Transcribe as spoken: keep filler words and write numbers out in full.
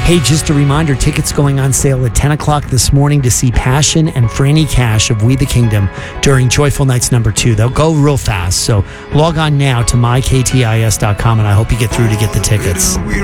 Hey, just a reminder, tickets going on sale at ten o'clock this morning to see Passion and Franny Cash of We the Kingdom during Joyful Nights number two. They'll go real fast, so log on now to my k t i s dot com, and I hope you get through to get the tickets.